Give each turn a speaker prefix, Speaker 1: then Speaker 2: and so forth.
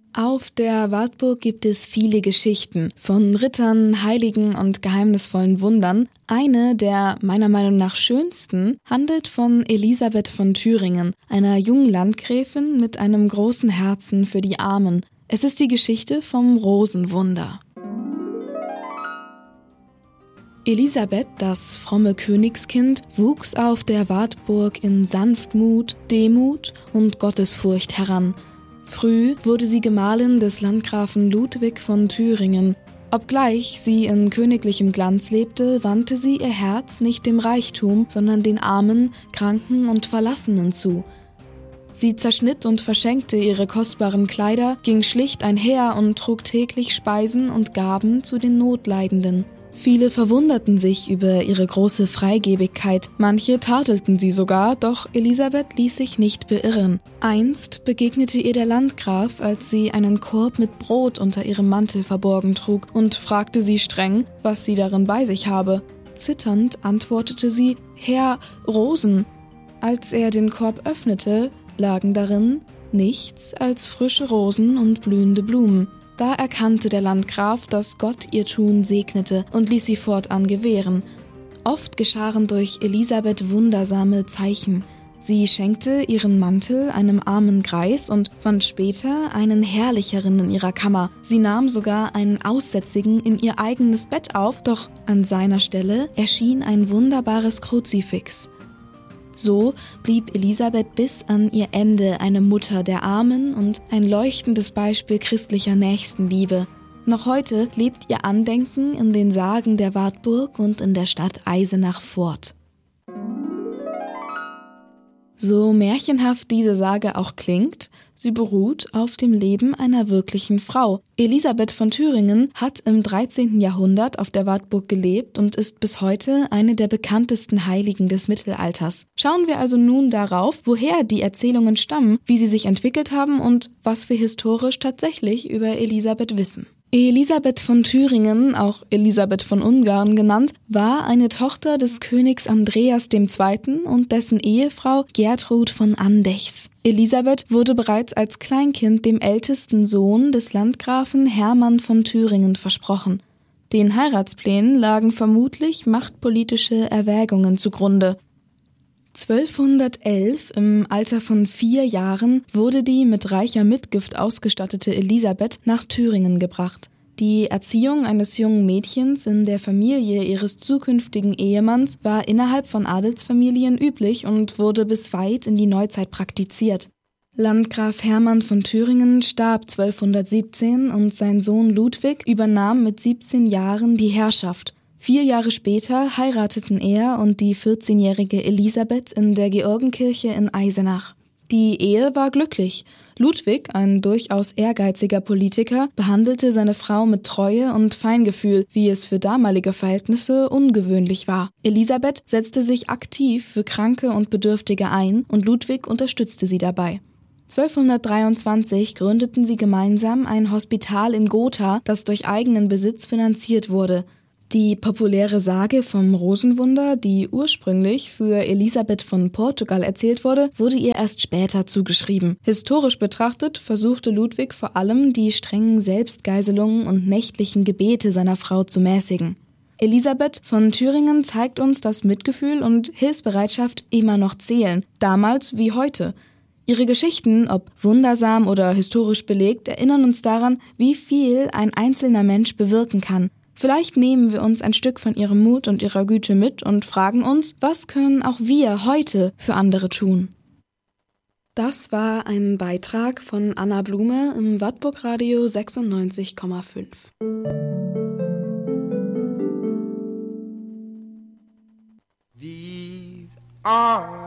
Speaker 1: Auf der Wartburg gibt es viele Geschichten von Rittern, Heiligen und geheimnisvollen Wundern. Eine der meiner Meinung nach schönsten handelt von Elisabeth von Thüringen, einer jungen Landgräfin mit einem großen Herzen für die Armen. Es ist die Geschichte vom Rosenwunder. Elisabeth, das fromme Königskind, wuchs auf der Wartburg in Sanftmut, Demut und Gottesfurcht heran. Früh wurde sie Gemahlin des Landgrafen Ludwig von Thüringen. Obgleich sie in königlichem Glanz lebte, wandte sie ihr Herz nicht dem Reichtum, sondern den Armen, Kranken und Verlassenen zu. Sie zerschnitt und verschenkte ihre kostbaren Kleider, ging schlicht einher und trug täglich Speisen und Gaben zu den Notleidenden. Viele verwunderten sich über ihre große Freigebigkeit, manche tadelten sie sogar, doch Elisabeth ließ sich nicht beirren. Einst begegnete ihr der Landgraf, als sie einen Korb mit Brot unter ihrem Mantel verborgen trug, und fragte sie streng, was sie darin bei sich habe. Zitternd antwortete sie: »Herr, Rosen.« Als er den Korb öffnete, lagen darin nichts als frische Rosen und blühende Blumen. Da erkannte der Landgraf, dass Gott ihr Tun segnete und ließ sie fortan gewähren. Oft geschahen durch Elisabeth wundersame Zeichen. Sie schenkte ihren Mantel einem armen Greis und fand später einen herrlicheren in ihrer Kammer. Sie nahm sogar einen Aussätzigen in ihr eigenes Bett auf, doch an seiner Stelle erschien ein wunderbares Kruzifix. So blieb Elisabeth bis an ihr Ende eine Mutter der Armen und ein leuchtendes Beispiel christlicher Nächstenliebe. Noch heute lebt ihr Andenken in den Sagen der Wartburg und in der Stadt Eisenach fort. So märchenhaft diese Sage auch klingt, sie beruht auf dem Leben einer wirklichen Frau. Elisabeth von Thüringen hat im 13. Jahrhundert auf der Wartburg gelebt und ist bis heute eine der bekanntesten Heiligen des Mittelalters. Schauen wir also nun darauf, woher die Erzählungen stammen, wie sie sich entwickelt haben und was wir historisch tatsächlich über Elisabeth wissen. Elisabeth von Thüringen, auch Elisabeth von Ungarn genannt, war eine Tochter des Königs Andreas II. Und dessen Ehefrau Gertrud von Andechs. Elisabeth wurde bereits als Kleinkind dem ältesten Sohn des Landgrafen Hermann von Thüringen versprochen. Den Heiratsplänen lagen vermutlich machtpolitische Erwägungen zugrunde. 1211, im Alter von 4 Jahren, wurde die mit reicher Mitgift ausgestattete Elisabeth nach Thüringen gebracht. Die Erziehung eines jungen Mädchens in der Familie ihres zukünftigen Ehemanns war innerhalb von Adelsfamilien üblich und wurde bis weit in die Neuzeit praktiziert. Landgraf Hermann von Thüringen starb 1217 und sein Sohn Ludwig übernahm mit 17 Jahren die Herrschaft. 4 Jahre später heirateten er und die 14-jährige Elisabeth in der Georgenkirche in Eisenach. Die Ehe war glücklich. Ludwig, ein durchaus ehrgeiziger Politiker, behandelte seine Frau mit Treue und Feingefühl, wie es für damalige Verhältnisse ungewöhnlich war. Elisabeth setzte sich aktiv für Kranke und Bedürftige ein und Ludwig unterstützte sie dabei. 1223 gründeten sie gemeinsam ein Hospital in Gotha, das durch eigenen Besitz finanziert wurde. Die populäre Sage vom Rosenwunder, die ursprünglich für Elisabeth von Portugal erzählt wurde, wurde ihr erst später zugeschrieben. Historisch betrachtet versuchte Ludwig vor allem, die strengen Selbstgeiselungen und nächtlichen Gebete seiner Frau zu mäßigen. Elisabeth von Thüringen zeigt uns, dass Mitgefühl und Hilfsbereitschaft immer noch zählen, damals wie heute. Ihre Geschichten, ob wundersam oder historisch belegt, erinnern uns daran, wie viel ein einzelner Mensch bewirken kann. Vielleicht nehmen wir uns ein Stück von ihrem Mut und ihrer Güte mit und fragen uns, was können auch wir heute für andere tun? Das war ein Beitrag von Anna Blume im Wartburg Radio 96,5.
Speaker 2: These are